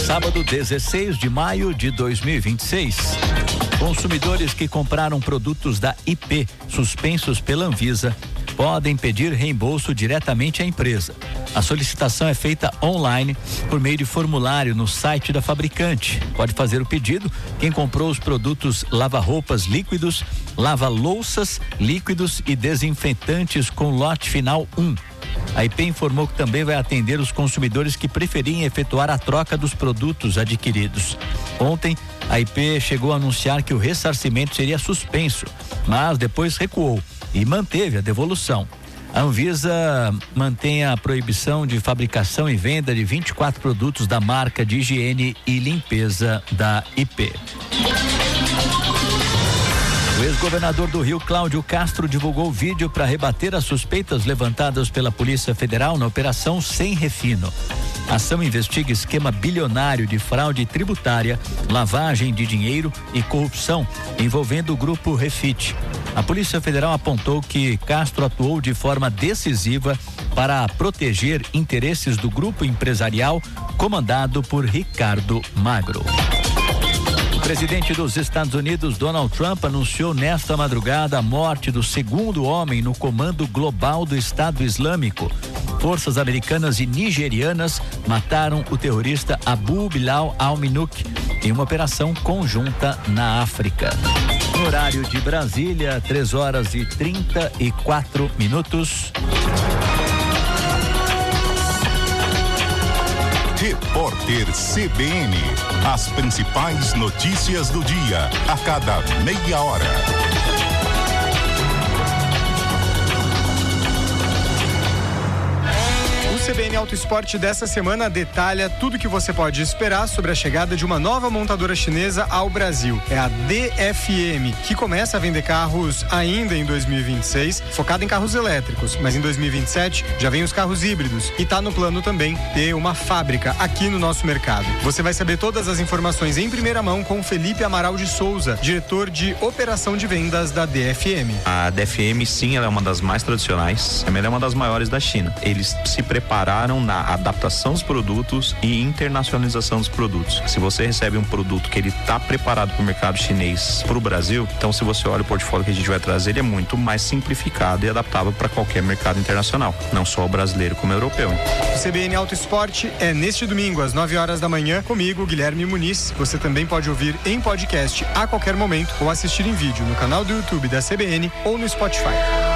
Sábado, 16 de maio de 2026. Consumidores que compraram produtos da IP suspensos pela Anvisa podem pedir reembolso diretamente à empresa. A solicitação é feita online por meio de formulário no site da fabricante. Pode fazer o pedido quem comprou os produtos lava-roupas líquidos, lava-louças líquidos e desinfetantes com lote final 1. A IP informou que também vai atender os consumidores que preferirem efetuar a troca dos produtos adquiridos. Ontem, a IP chegou a anunciar que o ressarcimento seria suspenso, mas depois recuou e manteve a devolução. A Anvisa mantém a proibição de fabricação e venda de 24 produtos da marca de higiene e limpeza da IP. O ex-governador do Rio, Cláudio Castro, divulgou vídeo para rebater as suspeitas levantadas pela Polícia Federal na Operação Sem Refino. A ação investiga esquema bilionário de fraude tributária, lavagem de dinheiro e corrupção envolvendo o grupo Refit. A Polícia Federal apontou que Castro atuou de forma decisiva para proteger interesses do grupo empresarial comandado por Ricardo Magro. O presidente dos Estados Unidos, Donald Trump, anunciou nesta madrugada a morte do segundo homem no comando global do Estado Islâmico. Forças americanas e nigerianas mataram o terrorista Abu Bilal al-Minuk em uma operação conjunta na África. No horário de Brasília, 3h34. Repórter CBN. As principais notícias do dia, a cada meia hora. O CBN Auto Esporte dessa semana detalha tudo que você pode esperar sobre a chegada de uma nova montadora chinesa ao Brasil. É a DFM, que começa a vender carros ainda em 2026, focada em carros elétricos, mas em 2027 já vem os carros híbridos e tá no plano também ter uma fábrica aqui no nosso mercado. Você vai saber todas as informações em primeira mão com Felipe Amaral de Souza, diretor de operação de vendas da DFM. A DFM, sim, ela é uma das mais tradicionais, ela é uma das maiores da China. Eles se prepararam na adaptação dos produtos e internacionalização dos produtos. Se você recebe um produto que ele está preparado para o mercado chinês, para o Brasil, então se você olha o portfólio que a gente vai trazer, ele é muito mais simplificado e adaptável para qualquer mercado internacional, não só o brasileiro como o europeu. O CBN Auto Esporte é neste domingo às 9 horas da manhã, comigo, Guilherme Muniz. Você também pode ouvir em podcast a qualquer momento ou assistir em vídeo no canal do YouTube da CBN ou no Spotify.